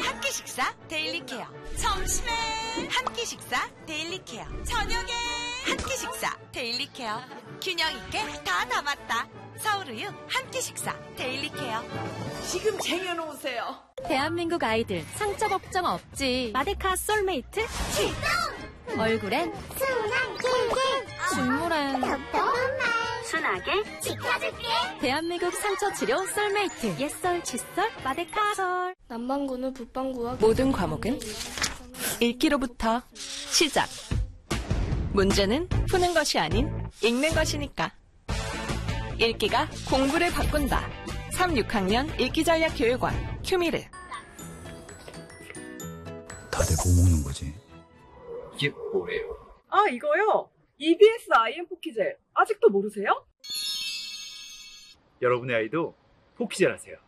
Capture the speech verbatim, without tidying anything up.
한 끼 식사 데일리 케어. 점심에 한 끼 식사 데일리 케어. 저녁에 한 끼 식사 데일리 케어. 균형 있게 다 담았다. 서울우유 한 끼 식사 데일리 케어. 지금 쟁여놓으세요. 대한민국 아이들 상처 걱정 없지. 마데카 솔메이트 출동! 얼굴엔 순한 꿀꿀, 눈물엔 덕덕한 말 순하게 지켜줄게. 대한민국 상처 치료 솔메이트. 옛설 칫솔 마데카 솔. 남반구는 북반구와 모든 과목은 읽기로부터 시작. 문제는 푸는 것이 아닌 읽는 것이니까. 읽기가 공부를 바꾼다. 삼, 육 학년 읽기전략교육원 큐미르. 다들 뭐 먹는 거지? 이게 뭐래요? 아, 이거요? 이비에스 아이엠 포키젤. 아직도 모르세요? 여러분의 아이도 포키젤 하세요.